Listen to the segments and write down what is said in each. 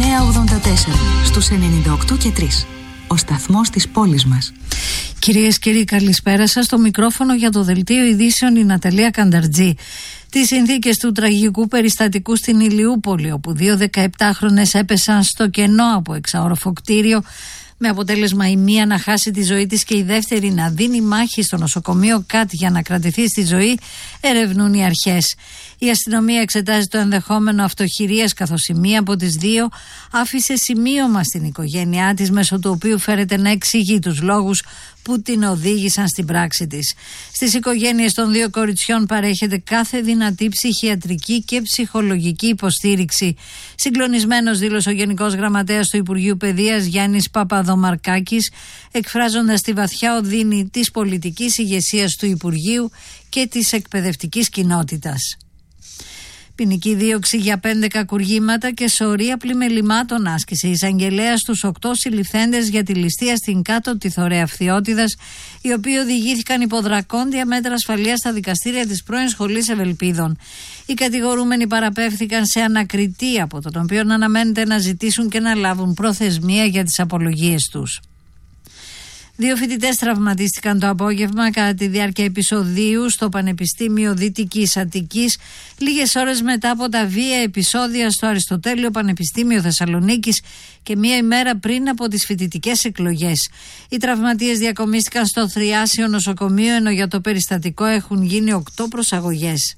984 στους 98 και 3. Ο σταθμός της πόλης μας. Κυρίες και κύριοι, καλησπέρα σας. Στο μικρόφωνο για το Δελτίο Ειδήσεων η Ναταλία Κανταρτζή. Τις συνθήκες του τραγικού περιστατικού στην Ηλιούπολη, όπου 2 17χρονες έπεσαν στο κενό από εξαόροφο κτίριο, με αποτέλεσμα η μία να χάσει τη ζωή της και η δεύτερη να δίνει μάχη στο νοσοκομείο ΚΑΤ για να κρατηθεί στη ζωή, ερευνούν οι αρχές. Η αστυνομία εξετάζει το ενδεχόμενο αυτοχειρίας, καθώς η μία από τις δύο άφησε σημείωμα στην οικογένειά της, μέσω του οποίου φέρεται να εξηγεί τους λόγους που την οδήγησαν στην πράξη της. Στις οικογένειες των δύο κοριτσιών παρέχεται κάθε δυνατή ψυχιατρική και ψυχολογική υποστήριξη. Συγκλονισμένος δήλωσε ο Γενικός Γραμματέας του Υπουργείου Παιδείας Γιάννης Παπαδομαρκάκης, εκφράζοντας τη βαθιά οδύνη της πολιτικής ηγεσίας του Υπουργείου και της εκπαιδευτικής κοινότητας. Ποινική δίωξη για 5 κακουργήματα και σωρία πλημελημάτων άσκησε η εισαγγελέας στους 8 συλληφθέντες για τη ληστεία στην Κάτω Τιθωρέα Φθιώτιδας, οι οποίοι οδηγήθηκαν υπό δρακόντια μέτρα ασφαλείας στα δικαστήρια της πρώην Σχολής Ευελπίδων. Οι κατηγορούμενοι παραπέμφθηκαν σε ανακριτή, από τον οποίο αναμένεται να ζητήσουν και να λάβουν προθεσμία για τις απολογίες τους. 2 φοιτητές τραυματίστηκαν το απόγευμα κατά τη διάρκεια επεισοδίου στο Πανεπιστήμιο Δυτικής Αττικής, λίγες ώρες μετά από τα βία επεισόδια στο Αριστοτέλειο Πανεπιστήμιο Θεσσαλονίκης και μία ημέρα πριν από τις φοιτητικές εκλογές. Οι τραυματίες διακομίστηκαν στο Θριάσιο νοσοκομείο, ενώ για το περιστατικό έχουν γίνει 8 προσαγωγές.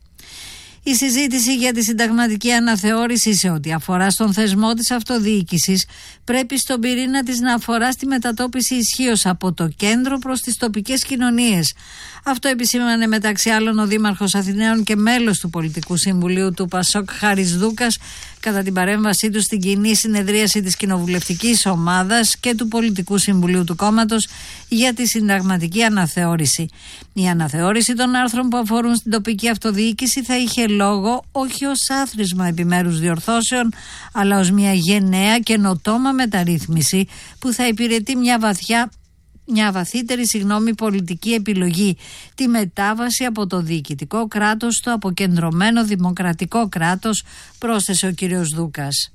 Η συζήτηση για τη συνταγματική αναθεώρηση σε ό,τι αφορά στον θεσμό της αυτοδιοίκησης πρέπει στον πυρήνα της να αφορά στη μετατόπιση ισχύως από το κέντρο προς τις τοπικές κοινωνίες. Αυτό επισήμανε μεταξύ άλλων ο Δήμαρχος Αθηναίων και μέλος του Πολιτικού Συμβουλίου του ΠΑΣΟΚ Χάρης Δούκας κατά την παρέμβασή του στην κοινή συνεδρίαση της Κοινοβουλευτικής Ομάδας και του Πολιτικού Συμβουλίου του κόμματος για τη συνταγματική αναθεώρηση. Η αναθεώρηση των άρθρων που αφορούν στην τοπική αυτοδιοίκηση θα είχε λόγο όχι ως άθροισμα επιμέρους διορθώσεων, αλλά ως μια γενναία καινοτόμα μεταρρύθμιση που θα υπηρετεί μια βαθύτερη πολιτική επιλογή, τη μετάβαση από το διοικητικό κράτος στο αποκεντρωμένο δημοκρατικό κράτος, πρόσθεσε ο κ. Δούκας.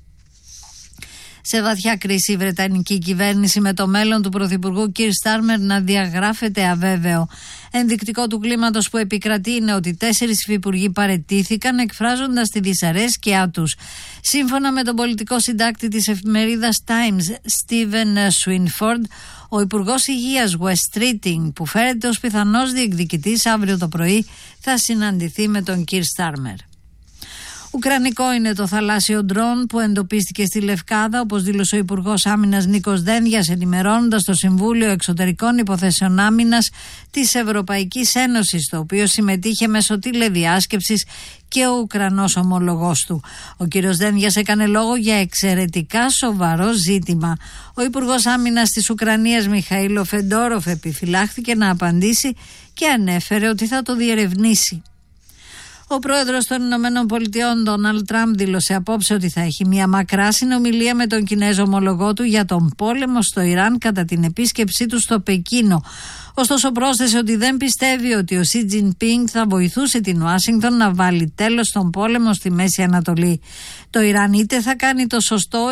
Σε βαθιά κρίση η Βρετανική κυβέρνηση, με το μέλλον του Πρωθυπουργού Κιρ Στάρμερ να διαγράφεται αβέβαιο. Ενδεικτικό του κλίματος που επικρατεί είναι ότι 4 υφυπουργοί παραιτήθηκαν, εκφράζοντας τη δυσαρέσκειά τους. Σύμφωνα με τον πολιτικό συντάκτη της εφημερίδας Times, Στίβεν Σουίνφορντ, ο Υπουργός Υγείας Wes Streeting, που φέρεται ως πιθανός διεκδικητής αύριο το πρωί, θα συναντηθεί με τον Κιρ Στάρμερ. Ουκρανικό είναι το θαλάσσιο ντρόν που εντοπίστηκε στη Λευκάδα, όπως δήλωσε ο Υπουργός Άμυνας Νίκος Δένδιας, ενημερώνοντας το Συμβούλιο Εξωτερικών Υποθέσεων Άμυνας της Ευρωπαϊκής Ένωσης, το οποίο συμμετείχε μέσω τηλεδιάσκεψης και ο Ουκρανός ομολογός του. Ο κ. Δένδιας έκανε λόγο για εξαιρετικά σοβαρό ζήτημα. Ο Υπουργός Άμυνας της Ουκρανίας Μιχαήλο Φεντόροφ επιφυλάχθηκε να απαντήσει και ανέφερε ότι θα το διερευνήσει. Ο πρόεδρος των Ηνωμένων Πολιτειών, Ντόναλντ Τραμπ, δήλωσε απόψε ότι θα έχει μια μακρά συνομιλία με τον Κινέζο ομολογό του για τον πόλεμο στο Ιράν κατά την επίσκεψή του στο Πεκίνο. Ωστόσο, πρόσθεσε ότι δεν πιστεύει ότι ο Σι Τζινπίνγκ θα βοηθούσε την Ουάσιγκτον να βάλει τέλος στον πόλεμο στη Μέση Ανατολή. Το Ιράν είτε θα κάνει το σωστό